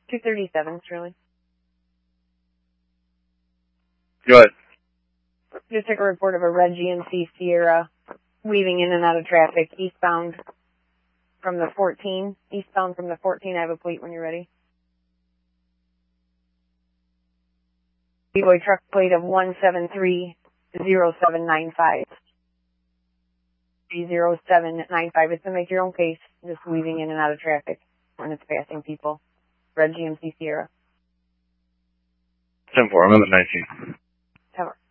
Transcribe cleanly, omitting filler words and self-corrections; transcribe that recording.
237, Shirley. Go ahead. Just took a report of a red GMC Sierra weaving in and out of traffic eastbound from the 14. Eastbound from the 14, I have a plate when you're ready. B-Boy truck plate of 1730795. 30795. It's to make your own case, just weaving in and out of traffic when it's passing people. Red GMC Sierra. 10-4, I'm on the 19. 10-4.